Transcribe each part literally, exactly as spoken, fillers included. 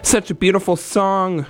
Such a beautiful song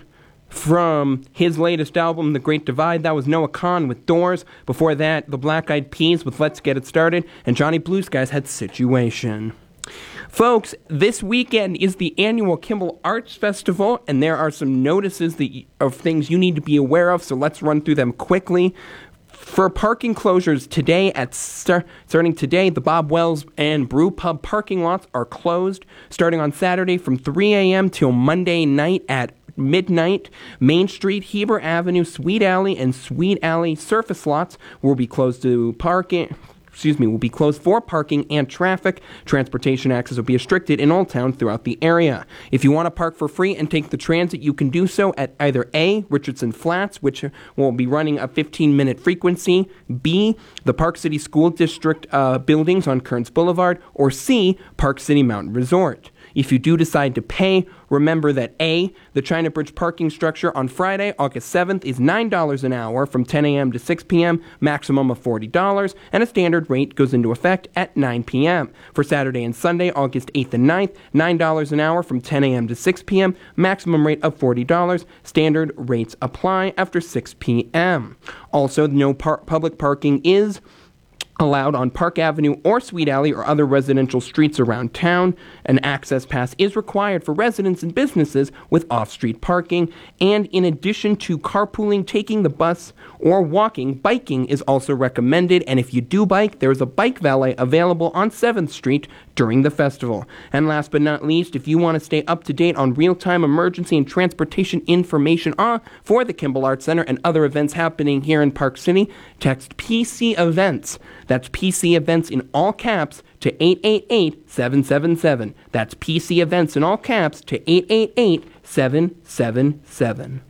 from his latest album, The Great Divide. That was Noah Kahan with Doors. Before that, the Black Eyed Peas with Let's Get It Started. And Johnny Blue Skies had Situation. Folks, this weekend is the annual Kimball Arts Festival, and there are some notices that, of things you need to be aware of, so let's run through them quickly. For parking closures today, at star- starting today, the Bob Wells and Brew Pub parking lots are closed. Starting on Saturday from three a.m. till Monday night at midnight, Main Street, Heber Avenue, Sweet Alley, and Sweet Alley surface lots will be closed to parking. Excuse me, will be closed for parking and traffic. Transportation access will be restricted in Old Town throughout the area. If you want to park for free and take the transit, you can do so at either A, Richardson Flats, which will be running a fifteen-minute frequency, B, the Park City School District uh, buildings on Kearns Boulevard, or C, Park City Mountain Resort. If you do decide to pay, remember that A, the China Bridge parking structure on Friday, August seventh, is nine dollars an hour from ten a.m. to six p.m., maximum of forty dollars, and a standard rate goes into effect at nine p.m. For Saturday and Sunday, August eighth and ninth, nine dollars an hour from ten a.m. to six p.m., maximum rate of forty dollars, standard rates apply after six p.m. Also, no par- public parking is allowed on Park Avenue or Sweet Alley or other residential streets around town. An access pass is required for residents and businesses with off-street parking. And in addition to carpooling, taking the bus, or walking, biking is also recommended. And if you do bike, there is a bike valet available on seventh Street during the festival. And last but not least, if you want to stay up to date on real-time emergency and transportation information uh, for the Kimball Arts Center and other events happening here in Park City, text P C Events. That's P C Events in all caps to eight eight eight, seven seven seven. That's P C Events in all caps to eight eight eight, seven seven seven.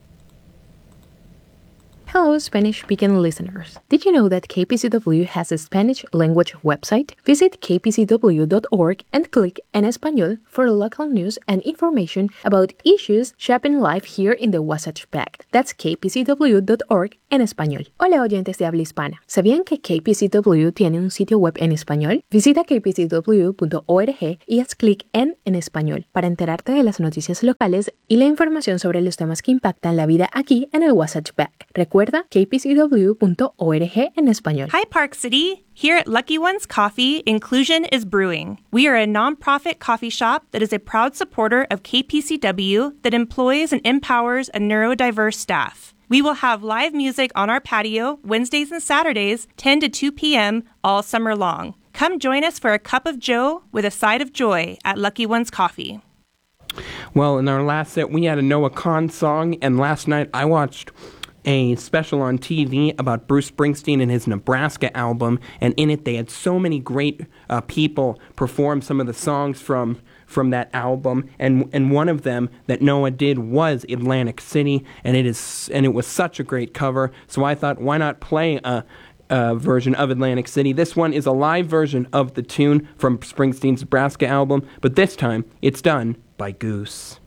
Hello, Spanish-speaking listeners. Did you know that K P C W has a Spanish language website? Visit k p c w dot org and click En Español for local news and information about issues shaping life here in the Wasatch Pact. That's k p c w dot org en español. Hola, oyentes de habla hispana. ¿Sabían que K P C W tiene un sitio web en español? Visita k p c w punto org y haz clic en En Español para enterarte de las noticias locales y la información sobre los temas que impactan la vida aquí en el Wasatch Pact. Recuerda k p c w punto org en español. Hi, Park City. Here at Lucky Ones Coffee, inclusion is brewing. We are a nonprofit coffee shop that is a proud supporter of K P C W that employs and empowers a neurodiverse staff. We will have live music on our patio Wednesdays and Saturdays, ten to two p.m. all summer long. Come join us for a cup of joe with a side of joy at Lucky Ones Coffee. Well, in our last set, we had a Noah Kahan song, and last night I watched a special on T V about Bruce Springsteen and his Nebraska album, and in it they had so many great uh, people perform some of the songs from from that album, and and one of them that Noah did was Atlantic City, and it is and it was such a great cover. So I thought, why not play a, a version of Atlantic City? This one is a live version of the tune from Springsteen's Nebraska album, but this time it's done by Goose.